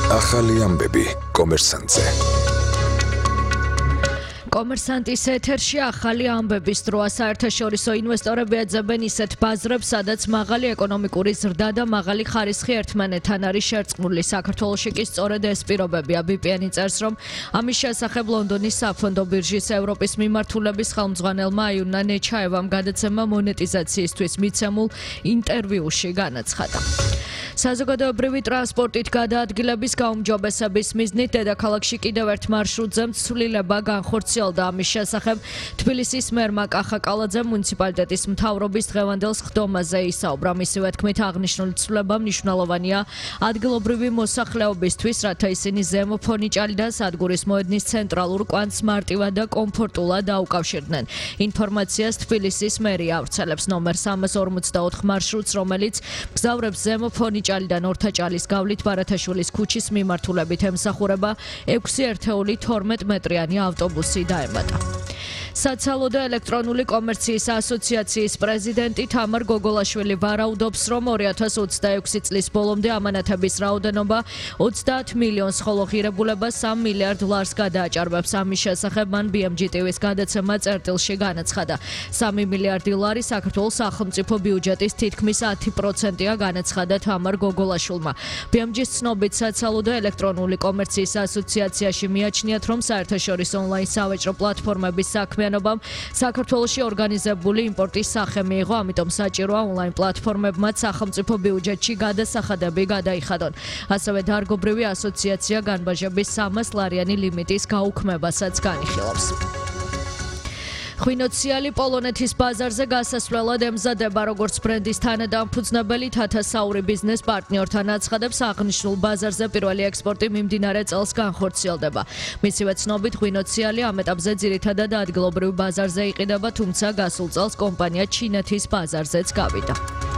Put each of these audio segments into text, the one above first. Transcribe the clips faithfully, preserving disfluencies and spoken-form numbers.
ახალი ამბები კომერსანტზე. კომერსანტის ეთერში ახალი ამბების დროა. საერთაშორისო ინვესტორები ეძებენ ისეთ ბაზრებს, სადაც მაღალი ეკონომიკური ზრდა და მაღალი ხარისხი ერთმანეთთან არის შერწყმული. საქართველოში კი სწორედ ეს პირობებია. ბი პი ენი წერს, რომ ამის შესახებ ლონდონის საფონდო ბირჟის ევროპის მიმართულების ხელმძღვანელმა აიუნა ნეჩაევამ გადაცემა მონეტიზაციისთვის მიცემულ ინტერვიუში განაცხადა. საზოგადოებრივი ტრანსპორტით გადაადგილების გაუმჯობესების მიზნით დედაქალაქში კიდევ ერთ მარშრუტზე ცვლილება განხორციელდა. ამის შესახებ თბილისის მერმა კახა კალაძე მუნიციპალიტეტის მთავრობის დღევანდელ სხდომაზე ისაუბრა. მისივე თქმით, აღნიშნული ცვლილება მნიშვნელოვანია ადგილობრივი მოსახლეობისთვის, რათა ისინი ზემო ფონიჭალიდან სადგურის მოედნის ცენტრალურ კვანძს მარტივად და კომფორტულად დაუკავშირდნენ. ინფორმაციას თბილისის მერია ავრცელებს ნომერ სამას ორმოცდაოთხ მარშრუტს, რომელიც მგზავრებს ზემო ფონიჭალიდან ჭალიდან ორთაჭალის გავლით ბარათაშვილის ქუჩის მიმართულებით ემსახურება ექვსი ერთეული თორმეტ მეტრიანი ავტობუსი დაემატა. საცალო და ელექტრონული კომერციის ასოციაციის პრეზიდენტი თამარ გოგოლაშვილი ვარაუდობს, რომ ორი ათას ოცდაექვსი წლის ბოლომდე ამანათების რაოდენობა ოცდაათ მილიონს, ხოლო ღირებულება სამ მილიარდ ლარს გადააჭარბებს. ამის შესახებ მან ბი ემ ჯი ტი ვის გადაცემა წერტილში განაცხადა. სამი მილიარდი ლარი საქართველოს სახელმწიფო ბიუჯეტის თითქმის ათი პროცენტია, განაცხადა თამარ გოგოლაშვილმა. ბი ემ ჯის ცნობით, საცალო და ელექტრონული კომერციის ასოციაციაში მიაჩნიათ, რომ საერთაშორისო ონლაინ სავაჭრო პლატფორმების საქმიანობამ საქართველოში ორგანიზებული იმპორტის სახე მიიღო, ამიტომ საჭიროა ონლაინ პლატფორმებმაც სახელმწიფო ბიუჯეტში გადასახადები გადაიხადონ. ასევე დარგობრივი ასოციაცია განბაჟების სამას ლარიანი ლიმიტის გაუქმებასაც განიხილავს. ღვინოციალი პოლონეთის ბაზარზე გასასვლელად ემზადება. როგორც ბრენდის თანადამფუძნებელი თათა საური ბიზნეს პარტნიორთან აცხადებს, აღნიშნულ ბაზარზე პირველი ექსპორტი მიმდინარე წელს განხორციელდება. მისივე ცნობით, ღვინოციალი ამ ეტაპზე ძირითადად ადგილობრივ ბაზარზე იყიდება, თუმცა გასულ წელს კომპანია ჩინეთის ბაზარზეც გავიდა.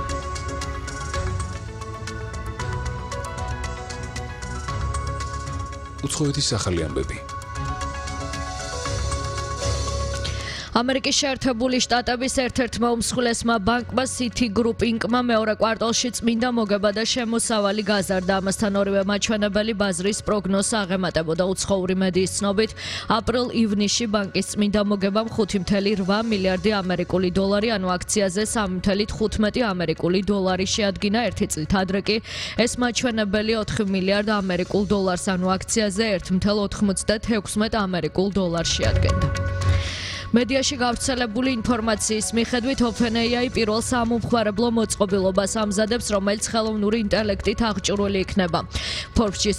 უცხოეთის ახალი ამბები. ამერიკის შეერთებული შტატების ერთ-ერთმა უმსხვილესმა ბანკმა Citi Group Inc-მა მეორე კვარტალში წმინდა მოგება და შემოსავალი გაზარდა. ამასთან ორივე მაჩვენებელი ბაზრის პროგნოზს აღემატებოდა. უცხოური მედიის ცნობით, აპრილ-ივნისში ბანკის წმინდა მოგებამ ხუთი მცდე რვა მილიარდი ამერიკული დოლარი, ანუ აქციაზე სამი მცდე თხუთმეტი ამერიკული დოლარი შეადგინა. ერთი წლით ადრე კი ეს მაჩვენებელი ოთხი მილიარდ ამერიკულ დოლარს, ანუ აქციაზე ერთი მცდე ოთხმოცდათექვსმეტ ამერიკულ დოლარს შეადგენდა. მედიაში გავრცელებული ინფორმაციის მიხედვით, OpenAI პირველ სამომხმარებლო მოწყობილობას ამზადებს, რომელიც ხელოვნური ინტელექტით აღჭურვილი იქნება. Forbes-ის